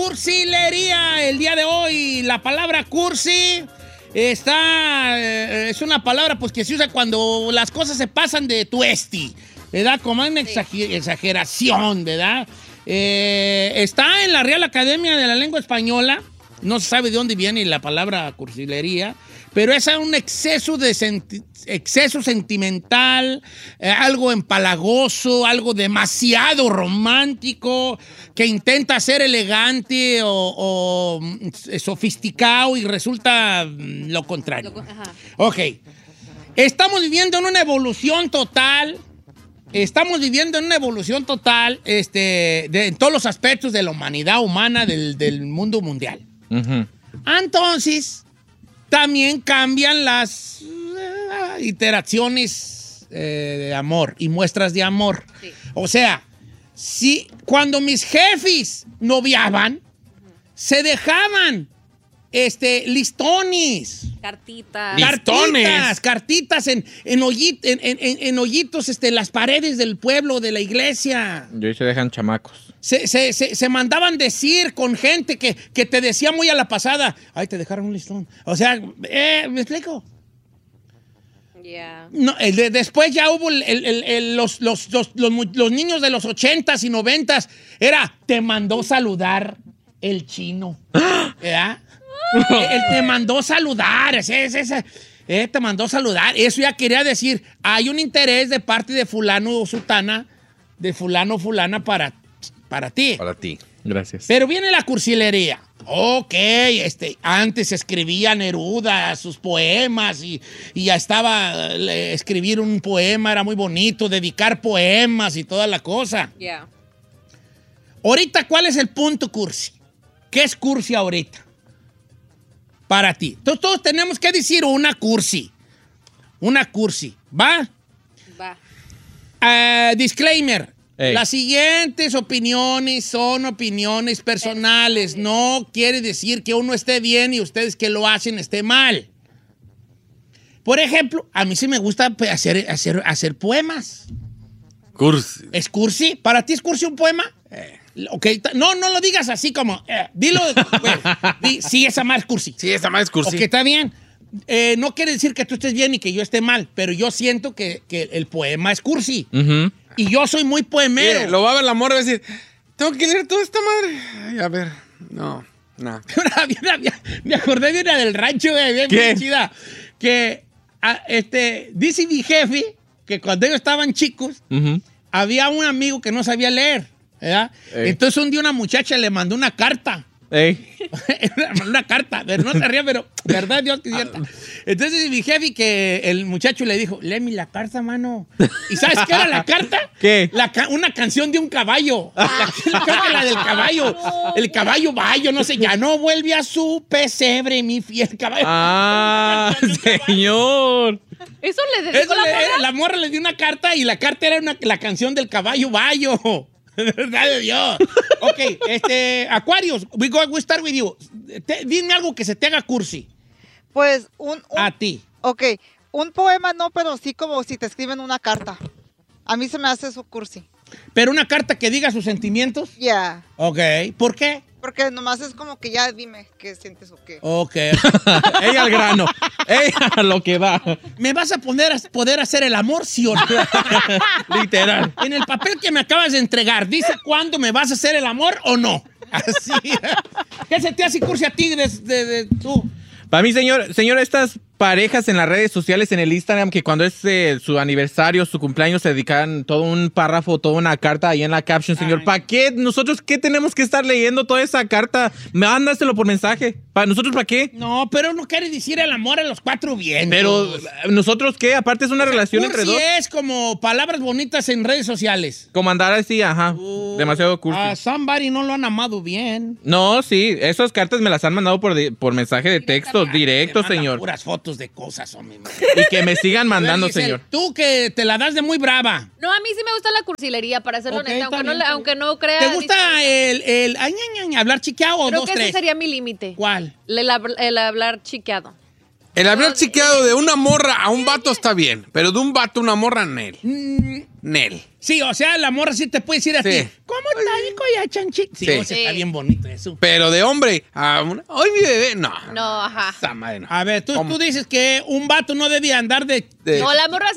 cursilería el día de hoy. La palabra cursi es una palabra pues que se usa cuando las cosas se pasan de tuesti, ¿verdad? Como una exageración, ¿verdad? Está en la Real Academia de la Lengua Española. No se sabe de dónde viene la palabra cursilería, pero es un exceso sentimental, algo empalagoso, algo demasiado romántico, que intenta ser elegante o sofisticado y resulta lo contrario. Ok. Estamos viviendo en una evolución total. En todos los aspectos de la humanidad humana, del mundo mundial. Uh-huh. Entonces, también cambian las iteraciones de amor y muestras de amor. Sí. O sea, cuando mis jefes noviaban, se dejaban listones. Cartitas en hoyitos, las paredes del pueblo, de la iglesia. Y hoy se dejan chamacos. Se mandaban decir con gente que te decía muy a la pasada, ay, te dejaron un listón. O sea, ¿me explico? Yeah. No, después ya hubo los niños de los 80s y 90s. Te mandó saludar el chino. ¿Verdad? Él te mandó saludar. Te mandó saludar. Eso ya quería decir, hay un interés de parte de fulano o sutana, de fulano o fulana para ti. Para ti. Gracias. Pero viene la cursilería. Ok, antes escribía Neruda sus poemas y ya estaba, escribir un poema era muy bonito, dedicar poemas y toda la cosa. Yeah. Ahorita, ¿cuál es el punto cursi? ¿Qué es cursi ahorita? Para ti. Entonces, todos tenemos que decir una cursi. Una cursi. ¿Va? Va. Disclaimer. Hey. Las siguientes opiniones son opiniones personales. No quiere decir que uno esté bien y ustedes que lo hacen esté mal. Por ejemplo, a mí sí me gusta hacer poemas. Cursi. ¿Es cursi? ¿Para ti es cursi un poema? Okay. No lo digas así como... dilo... sí, esa más es cursi. Sí, esa más es cursi. Ok, está bien. No quiere decir que tú estés bien y que yo esté mal, pero yo siento que el poema es cursi. Uh-huh. Y yo soy muy poemero. Lo va a ver la morra y va a decir, tengo que leer toda esta madre. Ay, a ver, no. Me acordé de una del rancho, bien chida. Que dice mi jefe que cuando ellos estaban chicos, uh-huh, había un amigo que no sabía leer, ¿verdad? Entonces un día una muchacha le mandó una carta. Una carta, no se ría, pero verdad, Dios que es cierta. Entonces mi jefe, que el muchacho le dijo, léeme la carta, mano. ¿Y sabes qué era la carta? ¿Qué? Una canción de un caballo. Creo que la del caballo. El caballo bayo, no sé, ya no vuelve a su pesebre, mi fiel caballo. Ah, señor. Eso le dedicó la morra. La morra le dio una carta y la carta era la canción del caballo bayo. ¡Verdad de Dios! Ok, Aquarius, we start with you. Dime algo que se te haga cursi. Pues a ti. Ok, un poema no, pero sí como si te escriben una carta. A mí se me hace eso cursi. ¿Pero una carta que diga sus sentimientos? Ya. Yeah. Ok, ¿por qué? Porque nomás es como que ya dime qué sientes o qué. Ok. Ella al grano. Ella a lo que va. ¿Me vas a poder hacer el amor, sí o no? Literal. En el papel que me acabas de entregar, ¿dice cuándo me vas a hacer el amor o no? Así. ¿Qué se te hace cursi a ti de tú? Para mí, señor, estas parejas en las redes sociales, en el Instagram, que cuando es su aniversario, su cumpleaños, se dedican todo un párrafo, toda una carta ahí en la caption, señor. ¿Para qué? ¿Nosotros qué tenemos que estar leyendo toda esa carta? Mándaselo por mensaje. ¿Para nosotros para qué? No, pero no quiere decir el amor a los cuatro vientos. Pero, ¿nosotros qué? Aparte es una relación entre dos. Es como palabras bonitas en redes sociales. Como andar así, ajá. Demasiado cursi. A somebody no lo han amado bien. No, sí. Esas cartas me las han mandado por mensaje de texto directo, señor. Puras fotos de cosas, hombre. Y que me sigan mandando, señor. Tú que te la das de muy brava. No, a mí sí me gusta la cursilería, para serlo honesta, aunque no crea. ¿Te gusta el hablar chiqueado o Creo dos, que tres? Ese sería mi límite. ¿Cuál? El hablar chiqueado. El hablar chiqueado de una morra a un vato está bien, pero de un vato a una morra, Nel. Nel. Sí, o sea, la morra sí te puede decir a Sí. ti, ¿cómo está, hijo ya, chanchito? Sí, Sí. o sea, está bien bonito eso. Pero de hombre, hoy mi bebé, no. No, ajá. Esa madre no. A ver, tú ¿Cómo? dices que un vato no debía andar de De- No, la morra